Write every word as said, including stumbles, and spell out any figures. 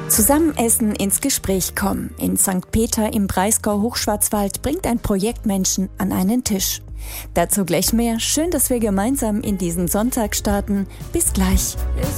Zusammen essen, ins Gespräch kommen. In Sankt Peter im Breisgau-Hochschwarzwald bringt ein Projekt Menschen an einen Tisch. Dazu gleich mehr. Schön, dass wir gemeinsam in diesen Sonntag starten. Bis gleich.